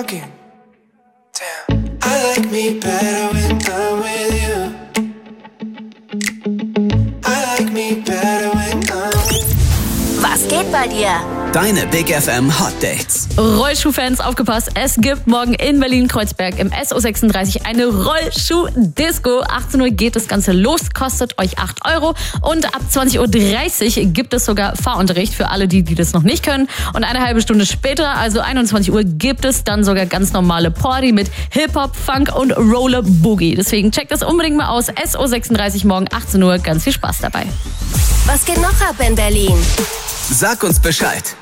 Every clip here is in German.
talking. Damn, I like me better when I'm with you. I like me better when I'm with you. Was geht bei dir? Deine Big FM Hot Dates. Rollschuhfans, aufgepasst, es gibt morgen in Berlin-Kreuzberg im SO36 eine Rollschuh-Disco. 18 Uhr geht das Ganze los, kostet euch 8 € und ab 20.30 Uhr gibt es sogar Fahrunterricht für alle, die das noch nicht können. Und eine halbe Stunde später, also 21 Uhr, gibt es dann sogar ganz normale Party mit Hip-Hop, Funk und Roller Boogie. Deswegen checkt das unbedingt mal aus. SO36 morgen 18 Uhr, ganz viel Spaß dabei. Was geht noch ab in Berlin? Sag uns Bescheid.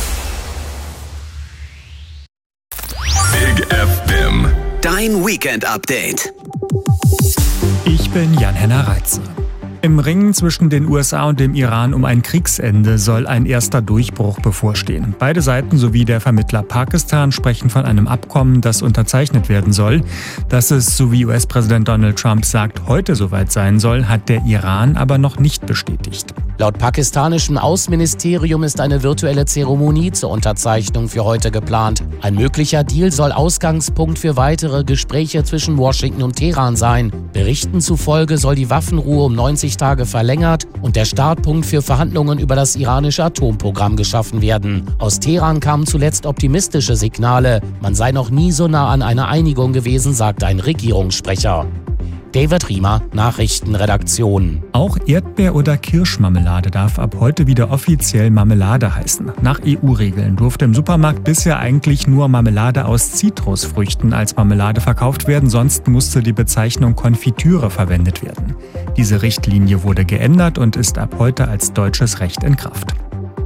Big FM. Dein Weekend-Update. Ich bin Jan-Henner Reitze. Im Ringen zwischen den USA und dem Iran um ein Kriegsende soll ein erster Durchbruch bevorstehen. Beide Seiten sowie der Vermittler Pakistan sprechen von einem Abkommen, das unterzeichnet werden soll. Dass es, so wie US-Präsident Donald Trump sagt, heute soweit sein soll, hat der Iran aber noch nicht bestätigt. Laut pakistanischem Außenministerium ist eine virtuelle Zeremonie zur Unterzeichnung für heute geplant. Ein möglicher Deal soll Ausgangspunkt für weitere Gespräche zwischen Washington und Teheran sein. Berichten zufolge soll die Waffenruhe um 90 Tage verlängert und der Startpunkt für Verhandlungen über das iranische Atomprogramm geschaffen werden. Aus Teheran kamen zuletzt optimistische Signale. Man sei noch nie so nah an einer Einigung gewesen, sagt ein Regierungssprecher. David Riemer, Nachrichtenredaktion. Auch Erdbeer- oder Kirschmarmelade darf ab heute wieder offiziell Marmelade heißen. Nach EU-Regeln durfte im Supermarkt bisher eigentlich nur Marmelade aus Zitrusfrüchten als Marmelade verkauft werden, sonst musste die Bezeichnung Konfitüre verwendet werden. Diese Richtlinie wurde geändert und ist ab heute als deutsches Recht in Kraft.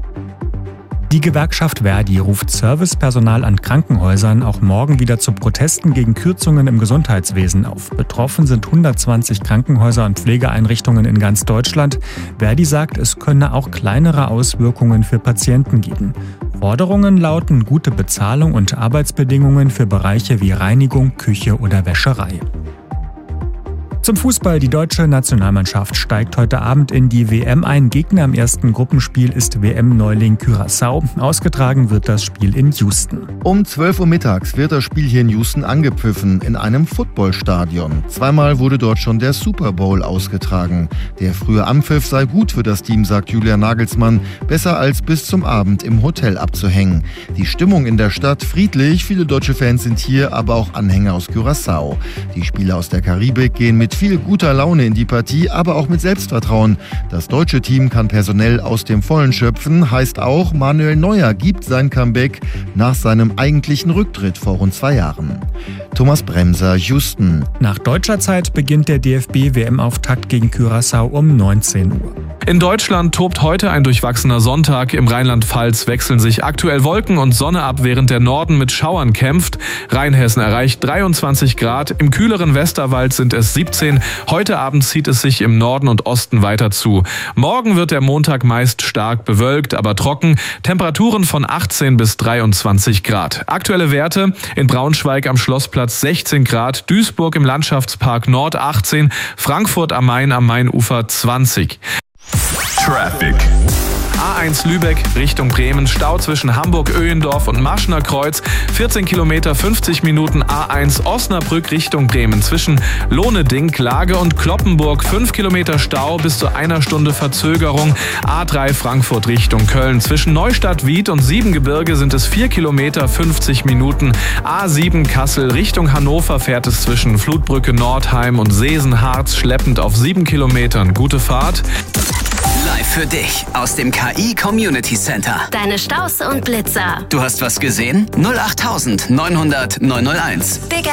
Die Gewerkschaft Verdi ruft Servicepersonal an Krankenhäusern auch morgen wieder zu Protesten gegen Kürzungen im Gesundheitswesen auf. Betroffen sind 120 Krankenhäuser und Pflegeeinrichtungen in ganz Deutschland. Verdi sagt, es könne auch kleinere Auswirkungen für Patienten geben. Forderungen lauten gute Bezahlung und Arbeitsbedingungen für Bereiche wie Reinigung, Küche oder Wäscherei. Zum Fußball. Die deutsche Nationalmannschaft steigt heute Abend in die WM ein. Gegner im ersten Gruppenspiel ist WM-Neuling Curaçao. Ausgetragen wird das Spiel in Houston. Um 12 Uhr mittags wird das Spiel hier in Houston angepfiffen, in einem Footballstadion. Zweimal wurde dort schon der Super Bowl ausgetragen. Der frühe Anpfiff sei gut für das Team, sagt Julian Nagelsmann. Besser als bis zum Abend im Hotel abzuhängen. Die Stimmung in der Stadt friedlich. Viele deutsche Fans sind hier, aber auch Anhänger aus Curaçao. Die Spieler aus der Karibik gehen mit viel guter Laune in die Partie, aber auch mit Selbstvertrauen. Das deutsche Team kann personell aus dem Vollen schöpfen, heißt auch, Manuel Neuer gibt sein Comeback nach seinem eigentlichen Rücktritt vor rund 2 Jahren. Thomas Bremser, Houston. Nach deutscher Zeit beginnt der DFB-WM-Auftakt gegen Curaçao um 19 Uhr. In Deutschland tobt heute ein durchwachsener Sonntag. Im Rheinland-Pfalz wechseln sich aktuell Wolken und Sonne ab, während der Norden mit Schauern kämpft. Rheinhessen erreicht 23 Grad, im kühleren Westerwald sind es 17. Heute Abend zieht es sich im Norden und Osten weiter zu. Morgen wird der Montag meist stark bewölkt, aber trocken. Temperaturen von 18 bis 23 Grad. Aktuelle Werte: in Braunschweig am Schlossplatz 16 Grad, Duisburg im Landschaftspark Nord 18, Frankfurt am Main am Mainufer 20. Traffic. A1 Lübeck Richtung Bremen, Stau zwischen Hamburg-Öhendorf und Maschner Kreuz, 14 Kilometer, 50 Minuten. A1 Osnabrück Richtung Bremen zwischen Lohne-Ding, Lage und Kloppenburg, 5 Kilometer Stau bis zu 1 Stunde Verzögerung. A3 Frankfurt Richtung Köln zwischen Neustadt-Wied und Siebengebirge sind es 4 Kilometer, 50 Minuten. A7 Kassel Richtung Hannover fährt es zwischen Flutbrücke Nordheim und Seesen-Harz schleppend auf 7 Kilometern. Gute Fahrt. Live für dich aus dem KI Community Center. Deine Staus und Blitzer. Du hast was gesehen? 08900 901. Big